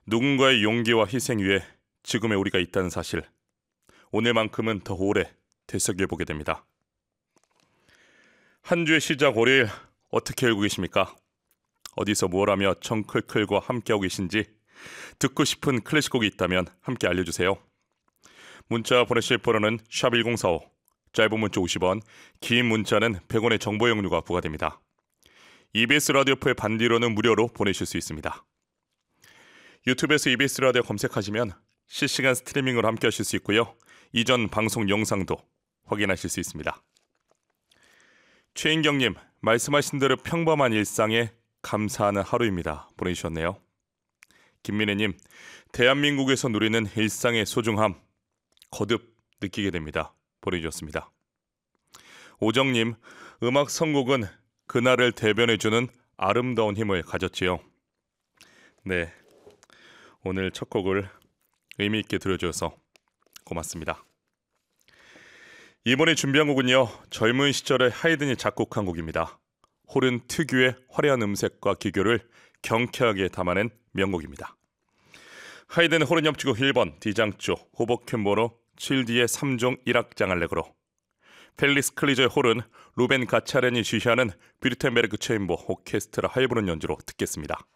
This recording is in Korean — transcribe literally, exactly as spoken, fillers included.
누군가의 용기와 희생 위에 지금의 우리가 있다는 사실, 오늘만큼은 더 오래 되새겨보게 됩니다. 한 주의 시작 월요일 어떻게 알고 계십니까? 어디서 뭘 하며 정클클과 함께하고 계신지, 듣고 싶은 클래식곡이 있다면 함께 알려주세요. 문자 보내실 번호는 샵 일공사오, 짧은 문자 오십 원, 긴 문자는 백 원의 정보 이용료가 부과됩니다. 이비에스 라디오표의 반디로는 무료로 보내실 수 있습니다. 유튜브에서 이비에스 라디오 검색하시면 실시간 스트리밍으로 함께 하실 수 있고요. 이전 방송 영상도 확인하실 수 있습니다. 최인경님, 말씀하신 대로 평범한 일상에 감사하는 하루입니다. 보내주셨네요. 김민혜님, 대한민국에서 누리는 일상의 소중함 거듭 느끼게 됩니다. 보내주셨습니다. 오정님, 음악 선곡은 그날을 대변해주는 아름다운 힘을 가졌지요. 네, 오늘 첫 곡을 의미 있게 들려주셔서 고맙습니다. 이번에 준비한 곡은요, 젊은 시절에 하이든이 작곡한 곡입니다. 호른 특유의 화려한 음색과 기교를 경쾌하게 담아낸 명곡입니다. 하이든 호른 협주곡 일 번 D장조 호버켄보로 칠 디의 삼 종 일 악장 알레그로, 펠릭스 클리저의 호른, 루벤 가차렌이 지휘하는 뷰르텐베르크 체인보 오케스트라 하이브론 연주로 듣겠습니다.